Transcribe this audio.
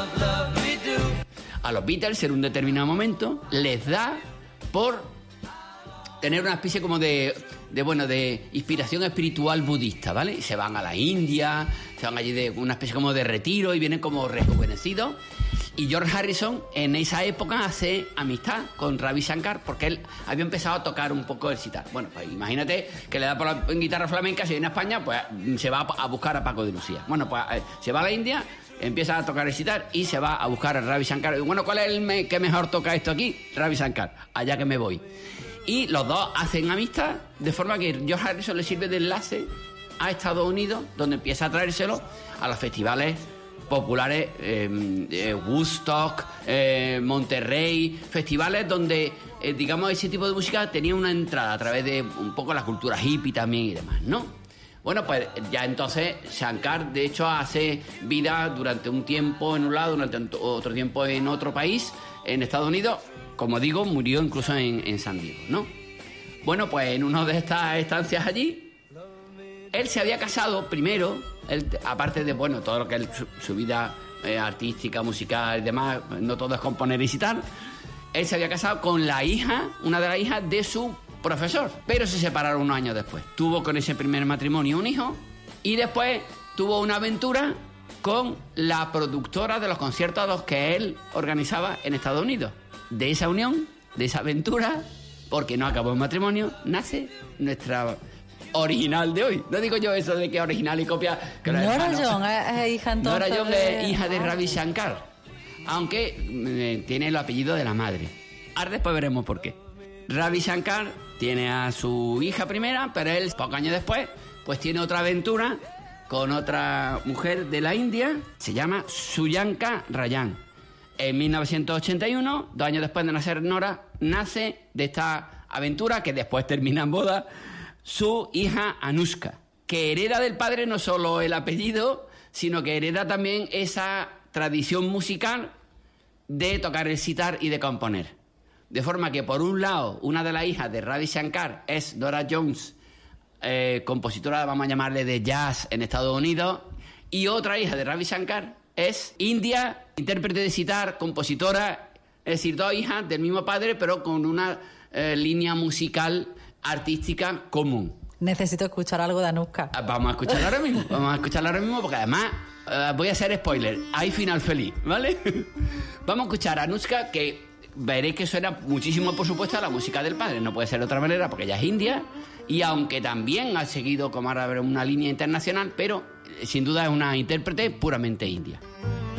A los Beatles en un determinado momento les da por tener una especie como de inspiración espiritual budista, ¿vale? Y se van a la India, se van allí de una especie como de retiro y vienen como rejuvenecidos. Y George Harrison en esa época hace amistad con Ravi Shankar porque él había empezado a tocar un poco el sitar. Bueno, pues imagínate que le da por la guitarra flamenca, si viene a España, pues se va a buscar a Paco de Lucía. Bueno, pues se va a la India, empieza a tocar el sitar y se va a buscar a Ravi Shankar. Bueno, ¿cuál es el que mejor toca esto aquí? Ravi Shankar, allá que me voy. Y los dos hacen amistad, de forma que George Harrison le sirve de enlace a Estados Unidos, donde empieza a traérselo a los festivales populares, Woodstock, Monterrey, festivales donde, digamos, ese tipo de música tenía una entrada a través de un poco la cultura hippie también y demás, ¿no? Bueno, pues ya entonces Shankar, de hecho, hace vida durante un tiempo en un lado, durante otro tiempo en otro país, en Estados Unidos. Como digo, murió incluso en San Diego, ¿no? Bueno, pues en una de estas estancias allí, él se había casado primero, él, aparte de, bueno, todo lo que es su vida artística, musical y demás, no todo es componer y citar, él se había casado con la hija, una de las hijas de su profesor, pero se separaron unos años después. Tuvo con ese primer matrimonio un hijo y después tuvo una aventura con la productora de los conciertos a los que él organizaba en Estados Unidos. De esa unión, de esa aventura, porque no acabó el matrimonio, nace nuestra original de hoy. No digo yo eso de que original y copia. Que Nora Jones es hija entonces. Nora Jones es hija de Ravi Shankar, aunque tiene el apellido de la madre. Ahora después veremos por qué. Ravi Shankar tiene a su hija primera, pero él, pocos años después, pues tiene otra aventura con otra mujer de la India, se llama Suyanka Rayan. En 1981, 2 años después de nacer Nora, nace de esta aventura, que después termina en boda, su hija Anushka, que hereda del padre no solo el apellido, sino que hereda también esa tradición musical de tocar el sitar y de componer. De forma que, por un lado, una de las hijas de Ravi Shankar es Nora Jones, compositora, vamos a llamarle, de jazz en Estados Unidos, y otra hija de Ravi Shankar es India, intérprete de sitar, compositora, es decir, 2 hijas del mismo padre, pero con una línea musical artística común. Necesito escuchar algo de Anushka. Vamos a escucharla ahora mismo, porque además voy a hacer spoiler, hay final feliz, ¿vale? Vamos a escuchar a Anushka, que veréis que suena muchísimo, por supuesto, a la música del padre, no puede ser de otra manera, porque ella es india, y aunque también ha seguido, como ahora veremos, una línea internacional, pero sin duda es una intérprete puramente india.